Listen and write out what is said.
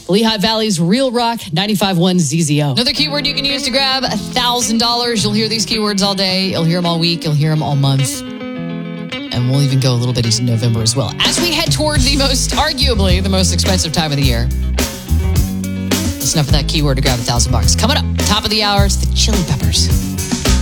Lehigh Valley's Real Rock, 95.1 ZZO. Another keyword you can use to grab $1,000. You'll hear these keywords all day. You'll hear them all week. You'll hear them all month. And we'll even go a little bit into November as well. As we head toward arguably the most expensive time of the year. Listen up for that keyword to grab $1,000. Coming up, top of the hour, it's the Chili Peppers.